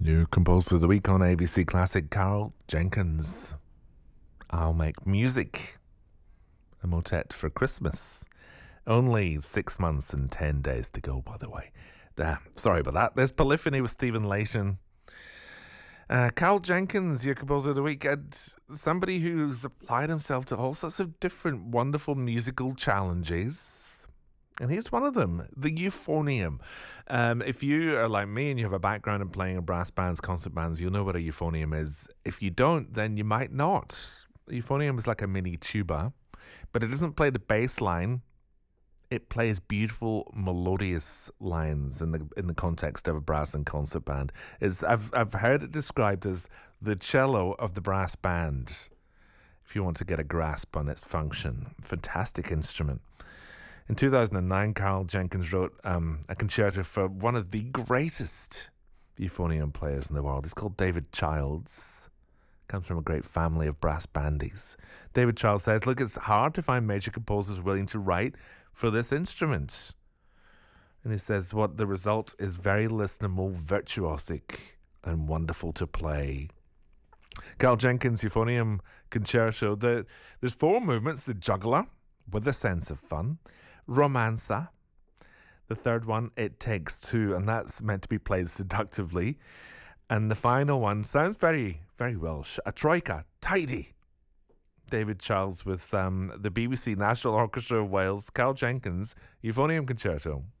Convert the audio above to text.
New composer of the week on ABC Classic, Carl Jenkins. I'll make music. A motet for Christmas. Only 6 months and 10 days to go, by the way. Sorry about that. There's Polyphony with Stephen Layton. Carl Jenkins, your composer of the week, and somebody who's applied himself to all sorts of different wonderful musical challenges. And here's one of them, the euphonium. If you are like me and you have a background in playing in brass bands, concert bands, you'll know what a euphonium is. If you don't, then you might not. The euphonium is like a mini tuba, but it doesn't play the bass line. It plays beautiful, melodious lines in the context of a brass and concert band. I've heard it described as the cello of the brass band, if you want to get a grasp on its function. Fantastic instrument. In 2009, Carl Jenkins wrote a concerto for one of the greatest euphonium players in the world. He's called David Childs. Comes from a great family of brass bandies. David Childs says, look, it's hard to find major composers willing to write for this instrument. And he says, what the result is very listenable, virtuosic, and wonderful to play. Carl Jenkins Euphonium Concerto. There's 4 movements. The juggler, with a sense of fun. Romanza. The third one, It Takes Two, and that's meant to be played seductively. And the final one sounds very, very Welsh. A troika, tidy. David Childs with the BBC National Orchestra of Wales, Carl Jenkins, Euphonium Concerto.